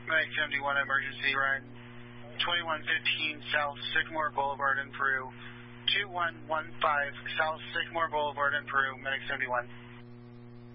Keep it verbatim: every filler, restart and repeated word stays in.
Medic seventy-one, emergency run. twenty-one fifteen South Sycamore Boulevard in Peru. two one one five South Sycamore Boulevard in Peru, Medic seventy-one.